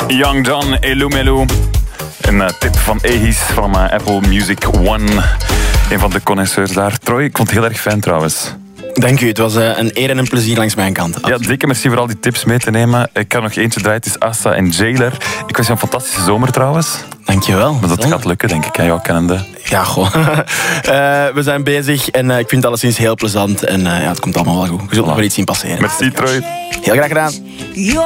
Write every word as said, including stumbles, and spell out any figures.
Young John, Elumelu. Een uh, tip van Egis van uh, Apple Music One. Een van de connoisseurs daar. Troy, ik vond het heel erg fijn trouwens. Dank u, het was uh, een eer en een plezier langs mijn kant. Absoluut. Ja, dikke merci voor al die tips mee te nemen. Ik kan nog eentje draaien, het is Assa en Jailer. Ik wens je een fantastische zomer trouwens. Dankjewel. Maar dat gaat lukken, denk ik, aan jou kennende. Ja, goh. uh, we zijn bezig en uh, ik vind het alleszins heel plezant. En uh, ja, het komt allemaal wel goed. We zullen nog wel iets zien passeren. Merci, Troy. Heel graag gedaan.